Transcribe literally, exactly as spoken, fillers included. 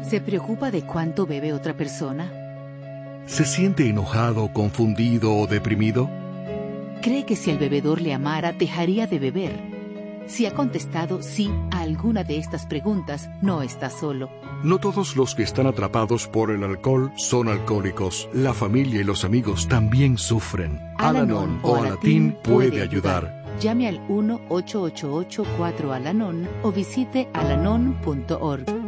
¿Se preocupa de cuánto bebe otra persona? ¿Se siente enojado, confundido o deprimido? ¿Cree que si el bebedor le amara, dejaría de beber? Si ha contestado sí a alguna de estas preguntas, no está solo. No todos los que están atrapados por el alcohol son alcohólicos. La familia y los amigos también sufren. Al-Anon o Alatín puede ayudar. Llame al uno ocho ocho ocho cuatro Al-Anon o visite alanon punto org.